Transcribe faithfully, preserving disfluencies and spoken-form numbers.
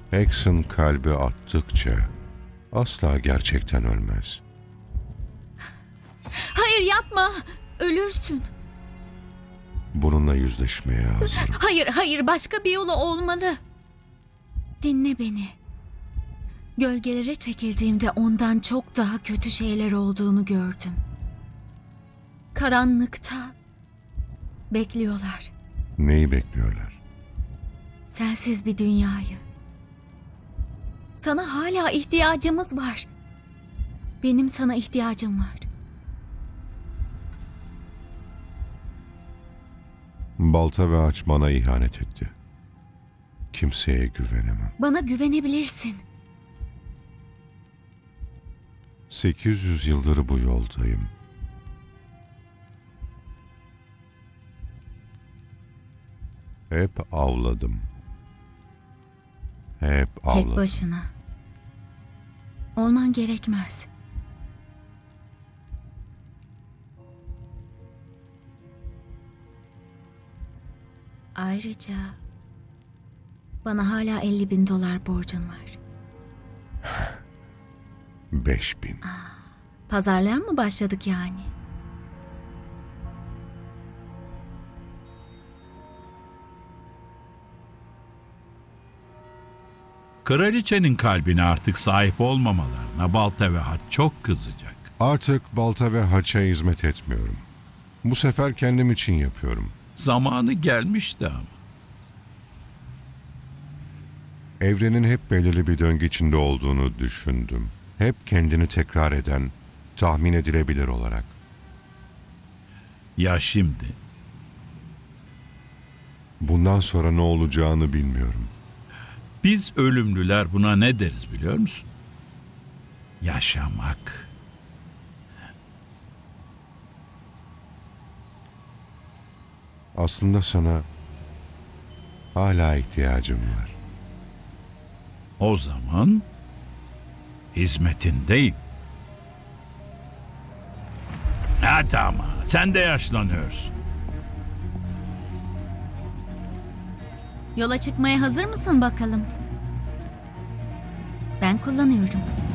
Hex'in kalbi attıkça asla gerçekten ölmez. Hayır yapma. Ölürsün. Bununla yüzleşmeye hazırım. Hayır hayır başka bir yolu olmalı. Dinle beni. Gölgelere çekildiğimde ondan çok daha kötü şeyler olduğunu gördüm. Karanlıkta bekliyorlar. Neyi bekliyorlar? Sensiz bir dünyayı. Sana hala ihtiyacımız var. Benim sana ihtiyacım var. Balta ve Haç bana ihanet etti. Kimseye güvenemem. Bana güvenebilirsin. sekiz yüz yıldır bu yoldayım. Hep avladım. Hep avladım. Tek başına. Olman gerekmez. Ayrıca bana hala elli bin dolar borcun var. Beş bin. Pazarlığa mı başladık yani? Kraliçenin kalbine artık sahip olmamalarına Balta ve Haç çok kızacak. Artık Balta ve Haç'a hizmet etmiyorum. Bu sefer kendim için yapıyorum. Zamanı gelmişti ama. Evrenin hep belirli bir döngü içinde olduğunu düşündüm. Hep kendini tekrar eden, tahmin edilebilir olarak. Ya şimdi? Bundan sonra ne olacağını bilmiyorum. Biz ölümlüler buna ne deriz biliyor musun? Yaşamak. Aslında sana hala ihtiyacım var. O zaman hizmetindeyim. Hadi ama sen de yaşlanıyorsun. Yola çıkmaya hazır mısın bakalım? Ben kullanıyorum.